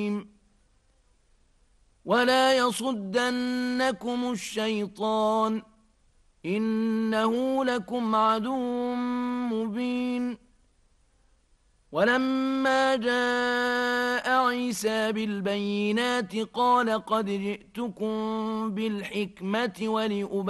ولا يصدنكم الشيطان إنه لكم عدو مبين ولما جاء عيسى بالبينات قال قد جئتكم بالحكمة ولأبين